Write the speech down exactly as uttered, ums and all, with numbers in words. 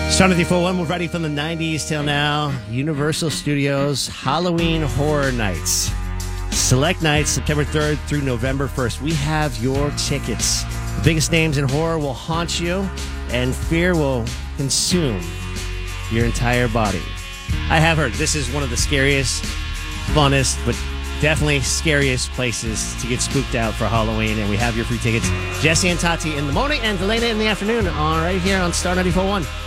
Star ninety-four point one, we're ready from the nineties till now. Universal Studios Halloween Horror Nights. Select nights, September third through November first. We have your tickets. The biggest names in horror will haunt you, and fear will consume your entire body. I have heard this is one of the scariest, funnest, but definitely scariest places to get spooked out for Halloween, and we have your free tickets. Jesse and Tati in the morning and Delana in the afternoon, all right here on Star ninety-four point one.